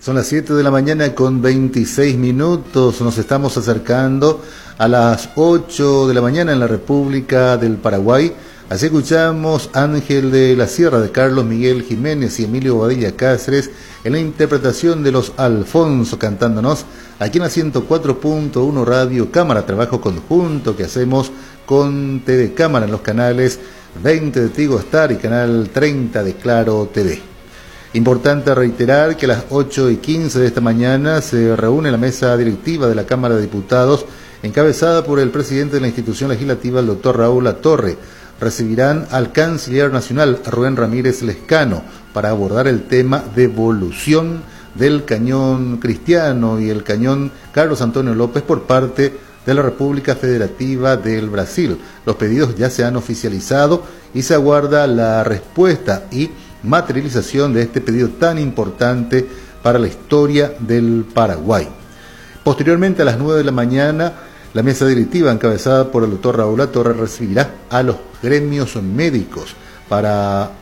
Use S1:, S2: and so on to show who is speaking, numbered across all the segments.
S1: Son las 7 de la mañana con 26 minutos. Nos estamos acercando a las 8 de la mañana en la República del Paraguay. Así escuchamos Ángel de la Sierra de Carlos Miguel Jiménez y Emilio Bobadilla Cáceres en la interpretación de los Alfonso cantándonos aquí en la 104.1 Radio Cámara, trabajo conjunto que hacemos con TV Cámara en los canales 20 de Tigo Star y canal 30 de Claro TV. Importante reiterar que a las 8:15 de esta mañana se reúne la mesa directiva de la Cámara de Diputados, encabezada por el presidente de la institución legislativa, el doctor Raúl Latorre. Recibirán al canciller nacional, Rubén Ramírez Lescano, para abordar el tema de devolución del cañón Cristiano y el cañón Carlos Antonio López por parte de la República Federativa del Brasil. Los pedidos ya se han oficializado y se aguarda la respuesta y materialización de este pedido tan importante para la historia del Paraguay. Posteriormente, a las 9 de la mañana, la mesa directiva encabezada por el doctor Raúl Latorre recibirá a los gremios médicos para,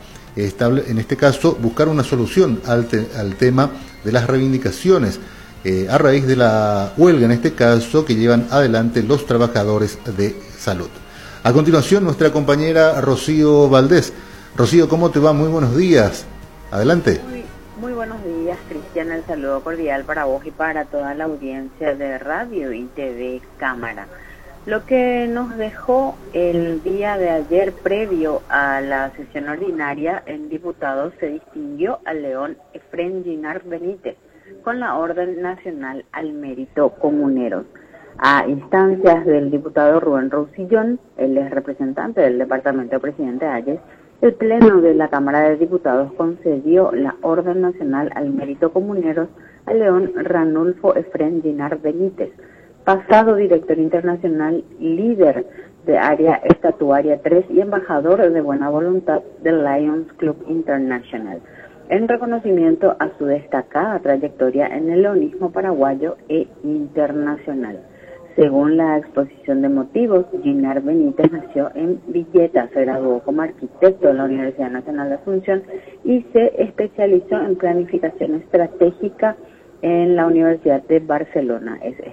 S1: en este caso, buscar una solución al tema de las reivindicaciones a raíz de la huelga, en este caso, que llevan adelante los trabajadores de salud. A continuación, nuestra compañera Rocío Valdés. Rocío, ¿cómo te va? Muy buenos días. Adelante.
S2: Muy buenos días, Cristian. El saludo cordial para vos y para toda la audiencia de Radio y TV Cámara. Lo que nos dejó el día de ayer previo a la sesión ordinaria en diputados se distinguió a León Efrén Ginar Benítez con la Orden Nacional al Mérito Comuneros. A instancias del diputado Rubén Roussillon, él es representante del departamento de Presidente Hayes, el Pleno de la Cámara de Diputados concedió la Orden Nacional al Mérito Comuneros a León Ranulfo Efrén Ginar Benítez, pasado director internacional, líder de área estatuaria 3 y embajador de buena voluntad del Lions Club International, en reconocimiento a su destacada trayectoria en el leonismo paraguayo e internacional. Según la exposición de motivos, Ginar Benítez nació en Villeta, se graduó como arquitecto en la Universidad Nacional de Asunción y se especializó en planificación estratégica en la Universidad de Barcelona. Es